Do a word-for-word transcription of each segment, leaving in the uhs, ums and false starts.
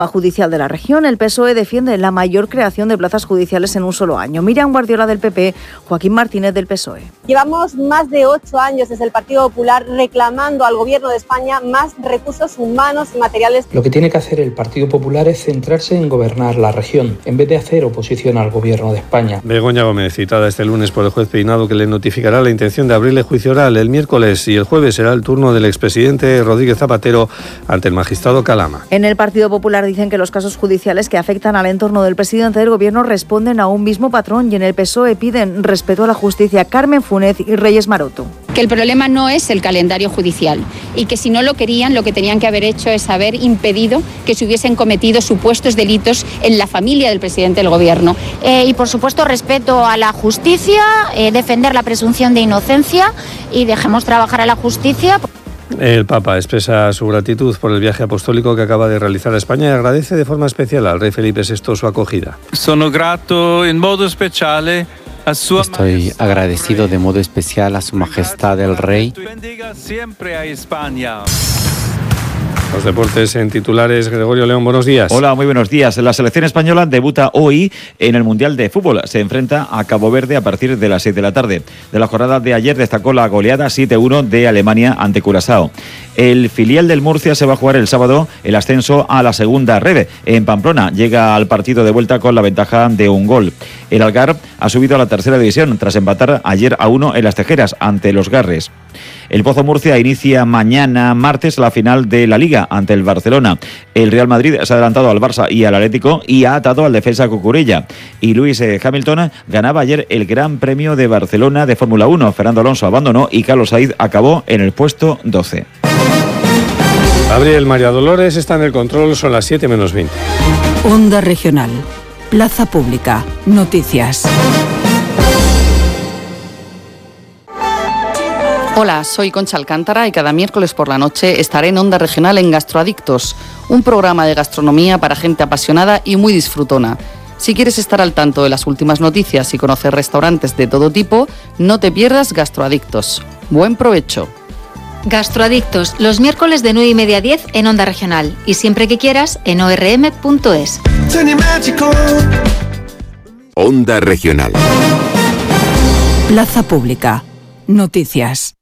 Judicial de la región, el P S O E defiende la mayor creación de plazas judiciales en un solo año. Miriam Guardiola del P P, Joaquín Martínez del P S O E. Llevamos más de ocho años desde el Partido Popular reclamando al Gobierno de España más recursos humanos y materiales. Lo que tiene que hacer el Partido Popular es centrarse en gobernar la región, en vez de hacer oposición al Gobierno de España. Begoña Gómez, citada este lunes por el juez Peinado, que le notificará la intención de abrirle juicio oral el miércoles, y el jueves será el turno del expresidente Rodríguez Zapatero ante el magistrado Calama. En el Partido Popular dicen que los casos judiciales que afectan al entorno del presidente del Gobierno responden a un mismo patrón, y en el P S O E piden respeto a la justicia. Carmen Funes y Reyes Maroto. Que el problema no es el calendario judicial y que si no lo querían, lo que tenían que haber hecho es haber impedido que se hubiesen cometido supuestos delitos en la familia del presidente del Gobierno. Eh, y por supuesto respeto a la justicia, eh, defender la presunción de inocencia y dejemos trabajar a la justicia. El Papa expresa su gratitud por el viaje apostólico que acaba de realizar a España y agradece de forma especial al rey Felipe sexto su acogida. Sono grato in modo speciale a sua Estoy agradecido de modo especial a su majestad el rey. Bendiga siempre a España. Los deportes en titulares. Gregorio León, buenos días. Hola, muy buenos días. La selección española debuta hoy en el Mundial de Fútbol. Se enfrenta a Cabo Verde a partir de las seis de la tarde. De la jornada de ayer destacó la goleada siete uno de Alemania ante Curazao. El filial del Murcia se va a jugar el sábado el ascenso a la segunda red. En Pamplona llega al partido de vuelta con la ventaja de un gol. El Algarve ha subido a la tercera división tras empatar ayer a uno en Las Tejeras ante los Garres. El Pozo Murcia inicia mañana martes la final de la Liga ante el Barcelona. El Real Madrid se ha adelantado al Barça y al Atlético y ha atado al defensa Cucurella. Y Lewis Hamilton ganaba ayer el Gran Premio de Barcelona de Fórmula uno. Fernando Alonso abandonó y Carlos Sainz acabó en el puesto doce. Gabriel María Dolores está en el control, son las siete menos veinte. Onda Regional, Plaza Pública, Noticias. Hola, soy Concha Alcántara y cada miércoles por la noche estaré en Onda Regional en Gastroadictos, un programa de gastronomía para gente apasionada y muy disfrutona. Si quieres estar al tanto de las últimas noticias y conocer restaurantes de todo tipo, no te pierdas Gastroadictos. Buen provecho. Gastroadictos, los miércoles de nueve y media a diez en Onda Regional y siempre que quieras en o erre eme punto es. Onda Regional. Plaza Pública, Noticias.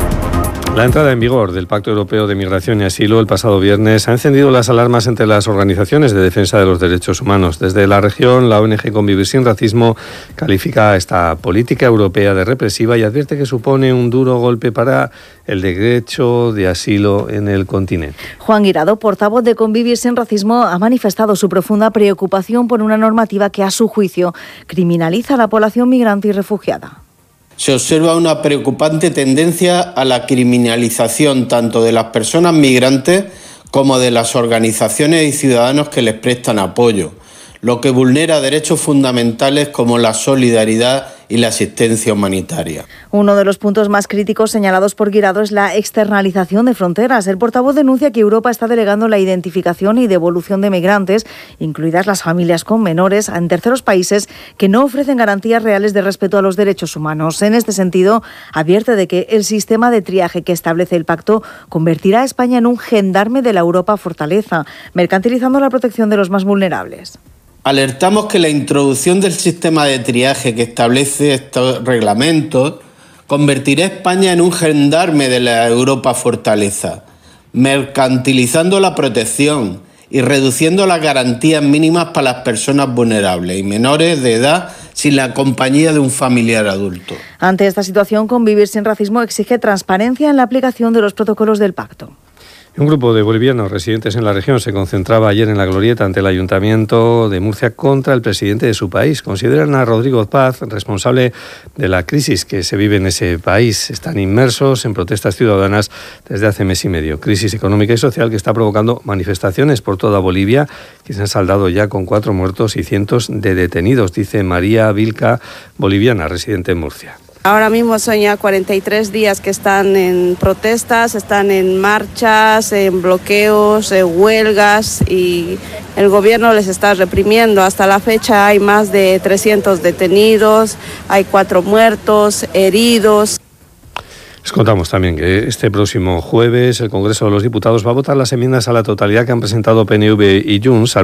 La entrada en vigor del Pacto Europeo de Migración y Asilo el pasado viernes ha encendido las alarmas entre las organizaciones de defensa de los derechos humanos. Desde la región, la O N Ge Convivir Sin Racismo califica esta política europea de represiva y advierte que supone un duro golpe para el derecho de asilo en el continente. Juan Guirado, portavoz de Convivir Sin Racismo, ha manifestado su profunda preocupación por una normativa que, a su juicio, criminaliza a la población migrante y refugiada. Se observa una preocupante tendencia a la criminalización tanto de las personas migrantes como de las organizaciones y ciudadanos que les prestan apoyo, lo que vulnera derechos fundamentales como la solidaridad y la asistencia humanitaria. Uno de los puntos más críticos señalados por Guirado es la externalización de fronteras. El portavoz denuncia que Europa está delegando la identificación y devolución de migrantes, incluidas las familias con menores, en terceros países que no ofrecen garantías reales de respeto a los derechos humanos. En este sentido, advierte de que el sistema de triaje que establece el pacto convertirá a España en un gendarme de la Europa fortaleza, mercantilizando la protección de los más vulnerables. Alertamos que la introducción del sistema de triaje que establece estos reglamentos convertirá a España en un gendarme de la Europa fortaleza, mercantilizando la protección y reduciendo las garantías mínimas para las personas vulnerables y menores de edad sin la compañía de un familiar adulto. Ante esta situación, Convivir Sin Racismo exige transparencia en la aplicación de los protocolos del pacto. Un grupo de bolivianos residentes en la región se concentraba ayer en la glorieta ante el Ayuntamiento de Murcia contra el presidente de su país. Consideran a Rodrigo Paz responsable de la crisis que se vive en ese país. Están inmersos en protestas ciudadanas desde hace mes y medio. Crisis económica y social que está provocando manifestaciones por toda Bolivia que se han saldado ya con cuatro muertos y cientos de detenidos, dice María Vilca, boliviana residente en Murcia. Ahora mismo son ya cuarenta y tres días que están en protestas, están en marchas, en bloqueos, en huelgas y el gobierno les está reprimiendo. Hasta la fecha hay más de trescientos detenidos, hay cuatro muertos, heridos. Les contamos también que este próximo jueves el Congreso de los Diputados va a votar las enmiendas a la totalidad que han presentado P N V y Junts al